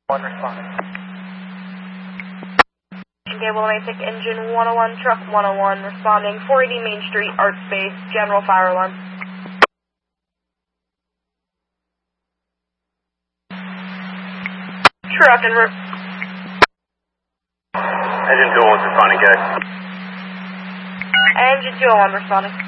1 responding. Cable Basic Engine 101, Truck 101, responding, 480 Main Street, Art Space, General Fire Alarm. Truck and roof. Engine 201 responding, guys. Engine 201 responding.